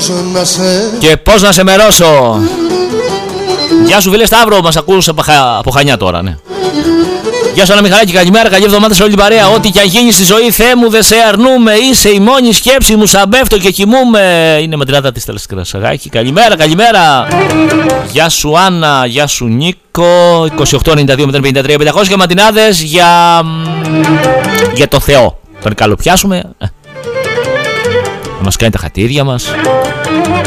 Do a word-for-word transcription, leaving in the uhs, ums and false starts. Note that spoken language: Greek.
να σε... Και πώς να σε μερώσω. Γεια σου φίλε Σταύρο, μας ακούς από, από Χανιά τώρα, ναι. Γεια σου Άννα Μιχαλάκη, καλημέρα, καλή εβδομάδα σε όλη την παρέα. Ό,τι κι αν γίνει στη ζωή, Θεέ μου δεν σε αρνούμε. Είσαι η μόνη σκέψη μου, σαν πέφτω και κοιμούμε. Είναι ματρινάτα της Τελεσκρασαγάκη. Καλημέρα, καλημέρα. Γεια σου Άννα, γεια σου Νίκο. είκοσι οκτώ ενενήντα δύο μηδέν πενήντα τρία πεντακόσια ματινάδες για... για το Θεό. Τον καλοπιάσουμε. Να μας κάνει τα χατήρια μας.